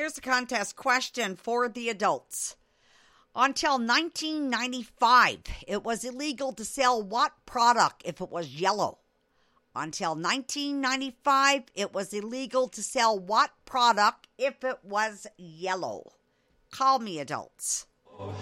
Here's the contest question for the adults. Until 1995, it was illegal to sell what product if it was yellow? Until 1995, it was illegal to sell what product if it was yellow? Call me, adults.